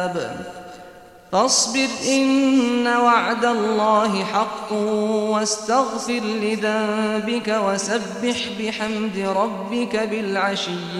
فاصبر إن وعد الله حق واستغفر لذنبك وسبح بحمد ربك بالعشي